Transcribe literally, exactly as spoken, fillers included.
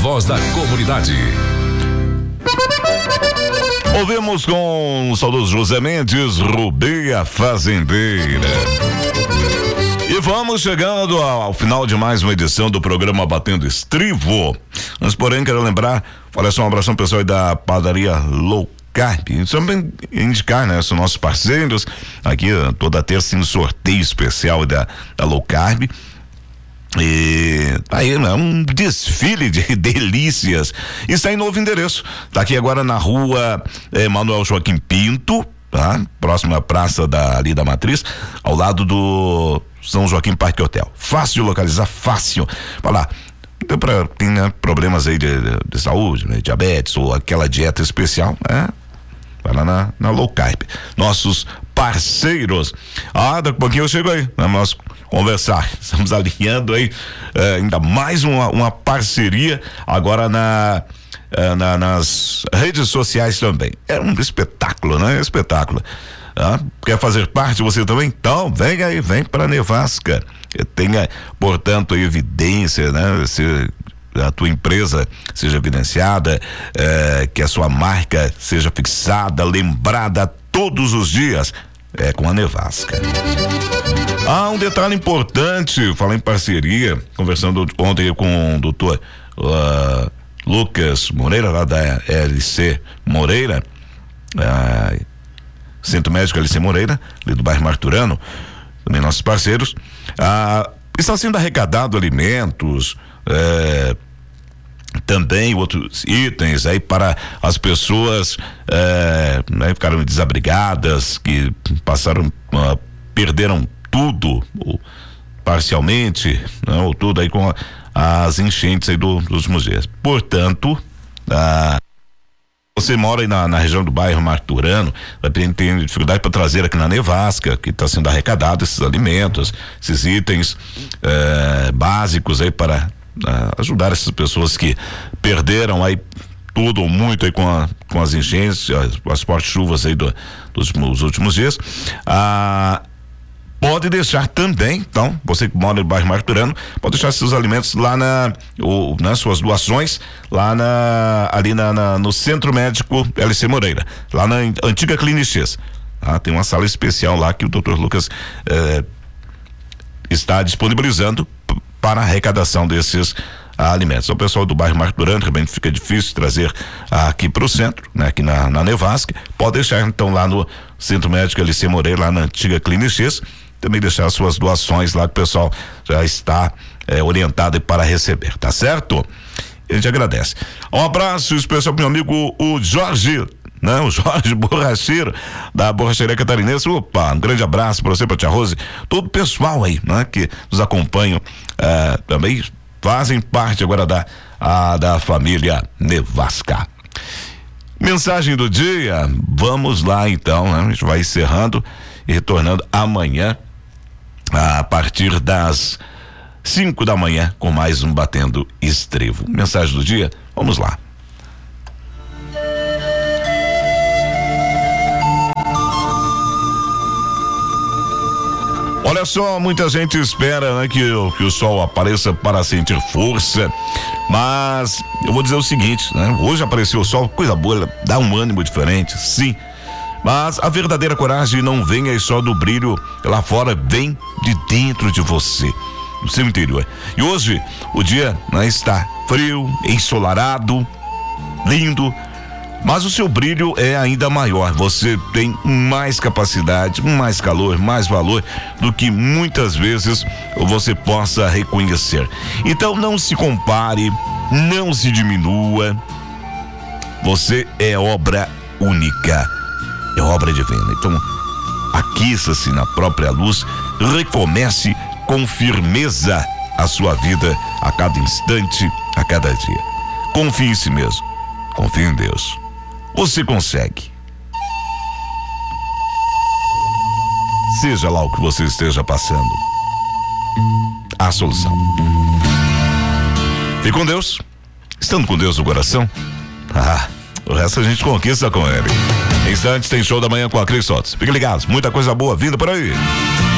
voz da comunidade. Ouvimos com o saudoso José Mendes, Rubeia Fazendeira. E vamos chegando ao, ao final de mais uma edição do programa Batendo Estrivo. Mas, porém, quero lembrar, olha só, um abração pessoal aí da padaria Low Carb. Também indicar, né? São nossos parceiros. Aqui toda terça tem um sorteio especial da, da Low Carb. E aí é um desfile de delícias. Está em novo endereço. Está aqui agora na rua eh, Manuel Joaquim Pinto, tá? Próxima à praça da, ali da Matriz, ao lado do São Joaquim Parque Hotel. Fácil de localizar, fácil. Vai lá. Então, pra, tem né, problemas aí de, de, de saúde, né, diabetes ou aquela dieta especial, né? Vai lá na, na Low Carb. Nossos parceiros. Ah, daqui a pouquinho eu chego aí. Vamos conversar. Estamos alinhando aí eh, ainda mais uma, uma parceria agora na, eh, na, nas redes sociais também. É um espetáculo, né? Espetáculo. Ah, quer fazer parte você também? Então, vem aí, vem para Nevasca. Tenha, portanto, evidência, né? Se a tua empresa seja evidenciada, eh, que a sua marca seja fixada, lembrada todos os dias, é com a Nevasca. Ah, um detalhe importante, falar em parceria, conversando ontem com o doutor uh, Lucas Moreira, lá da L C Moreira, uh, Centro Médico L C Moreira, ali do bairro Marturano, também nossos parceiros. Ah, está sendo arrecadado alimentos, é, também outros itens aí para as pessoas é, né, ficaram desabrigadas, que passaram, uh, perderam tudo, ou parcialmente, né, ou tudo aí com a, as enchentes aí do, dos últimos dias. Portanto, ah, você mora aí na, na região do bairro Marturano, tem, tem dificuldade para trazer aqui na Nevasca, que está sendo arrecadado esses alimentos, esses itens eh, básicos aí para uh, ajudar essas pessoas que perderam aí tudo ou muito aí com, a, com as enchentes, as, as fortes chuvas aí do, dos, dos últimos dias. Ah, pode deixar também, então, você que mora no bairro Marturano, pode deixar seus alimentos lá na, ou, né, suas doações, lá na, ali na, na, no Centro Médico L C Moreira, lá na antiga Clínicas. Tá? Tem uma sala especial lá que o doutor Lucas eh, está disponibilizando p- para a arrecadação desses ah, alimentos. O pessoal do bairro Marturano, realmente fica difícil trazer ah, aqui para o centro, né, aqui na, na Nevasca. Pode deixar então lá no Centro Médico L C Moreira, lá na antiga Clínicas. Também deixar suas doações lá, que o pessoal já está eh, orientado para receber, tá certo? A gente agradece. Um abraço especial pro meu amigo o Jorge, né? O Jorge Borracheiro, da Borracharia Catarinense. Opa, um grande abraço para você, para a Tia Rose, todo o pessoal aí, né? Que nos acompanham, eh, também fazem parte agora da, a, da família Nevasca. Mensagem do dia, vamos lá então, né? A gente vai encerrando e retornando amanhã a partir das cinco da manhã com mais um Batendo Estrivo. Mensagem do dia, vamos lá. Olha só, muita gente espera, né, que, que o sol apareça para sentir força, mas eu vou dizer o seguinte, né? Hoje apareceu o sol, coisa boa, dá um ânimo diferente, sim. Mas a verdadeira coragem não vem aí só do brilho lá fora, vem de dentro de você, no seu interior. E hoje o dia, né, está frio, ensolarado, lindo, mas o seu brilho é ainda maior. Você tem mais capacidade, mais calor, mais valor do que muitas vezes você possa reconhecer. Então não se compare, não se diminua. Você é obra única. É obra divina. Então, aqueça-se na própria luz, recomece com firmeza a sua vida a cada instante, a cada dia. Confie em si mesmo, confie em Deus. Você consegue. Seja lá o que você esteja passando, há solução. Fique com Deus, estando com Deus no coração, ah, o resto a gente conquista com Ele. Em instantes tem show da manhã com a Cris Sotos. Fiquem ligados, muita coisa boa vindo por aí.